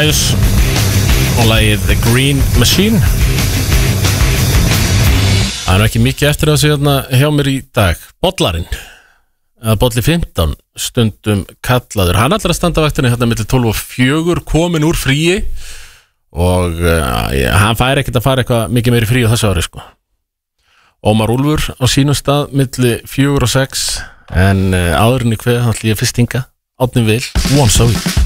Styles og lagið The Green Machine. Það er ekki mikið eftir að segja hérna hjá mér í dag. Bollarinn, eða Bolli 15, stundum kallaður. Hann ætlar að standa vaktinni hérna milli 12 og 4, komin úr fríi og hann fær ekkert að fara eitthvað mikið meiri frí á þessu ári, sko. Ómar Úlfur á sínum stað milli 4 og 6, en áðurinn í kveð, hann ætla ég fyrst hinga, Árni Vil, One Soul.